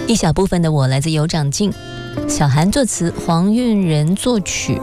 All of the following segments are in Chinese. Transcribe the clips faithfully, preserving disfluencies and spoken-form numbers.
一小部分的我来自有长进，小韩作词，黄韵仁作曲。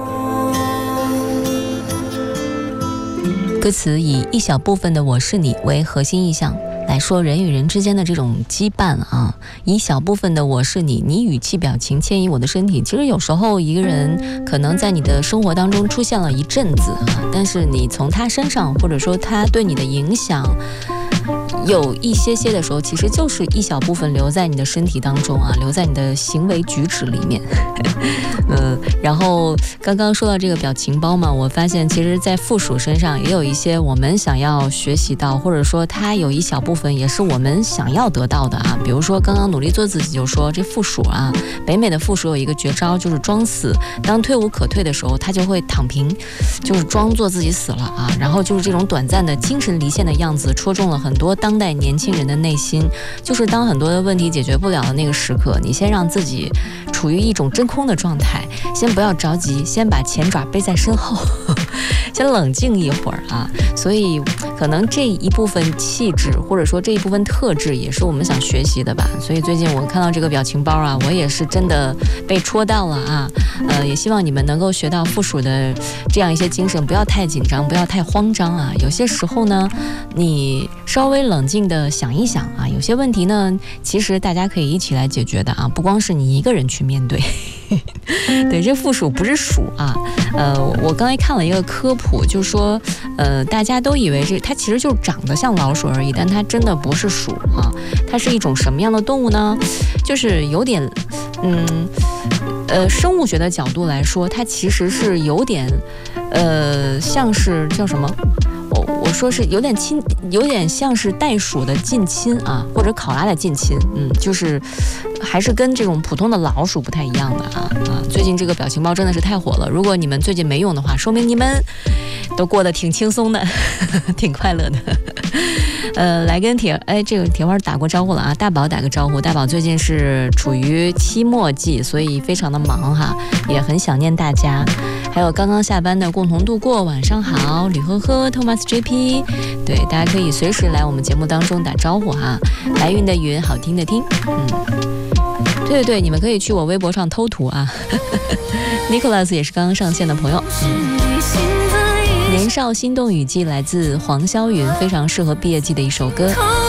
歌词以一小部分的我是你为核心意象来说人与人之间的这种羁绊啊，一小部分的我是你，你语气表情牵引我的身体。其实有时候一个人可能在你的生活当中出现了一阵子啊，但是你从他身上或者说他对你的影响有一些些的时候，其实就是一小部分留在你的身体当中啊，留在你的行为举止里面。嗯，然后刚刚说到这个表情包嘛，我发现其实在附属身上也有一些我们想要学习到，或者说它有一小部分也是我们想要得到的啊。比如说刚刚努力做自己就说这附属啊，北美的附属有一个绝招，就是装死，当退无可退的时候他就会躺平，就是装作自己死了啊，然后就是这种短暂的精神离线的样子戳中了很多当代年轻人的内心。就是当很多的问题解决不了的那个时刻，你先让自己处于一种真空的状态，先不要着急，先把前爪背在身后，先冷静一会儿啊。所以可能这一部分气质或者说这一部分特质也是我们想学习的吧。所以最近我看到这个表情包啊，我也是真的被戳到了啊。呃，也希望你们能够学到附属的这样一些精神，不要太紧张，不要太慌张啊。有些时候呢，你稍微冷静的想一想啊，有些问题呢，其实大家可以一起来解决的啊，不光是你一个人去面对。对，这附属不是鼠啊。呃，我刚才看了一个科普，就是说，呃，大家都以为这它其实就长得像老鼠而已，但它真的不是鼠啊。它是一种什么样的动物呢？就是有点，嗯，呃，生物学的角度来说，它其实是有点，呃，像是叫什么？我我说是有点亲，有点像是袋鼠的近亲啊，或者考拉的近亲，嗯，就是还是跟这种普通的老鼠不太一样的啊啊！最近这个表情包真的是太火了，如果你们最近没用的话，说明你们都过得挺轻松的，挺快乐的。呃，来跟铁哎这个铁花打过招呼了啊，大宝打个招呼。大宝最近是处于期末季，所以非常的忙哈，也很想念大家。还有刚刚下班的共同度过，晚上好，吕呵呵 Thomas J P， 对，大家可以随时来我们节目当中打招呼哈。白云的云，好听的听，嗯，对对对，你们可以去我微博上偷图啊。Nicholas 也是刚刚上线的朋友。嗯，年少心动雨季来自黄霄云，非常适合毕业季的一首歌。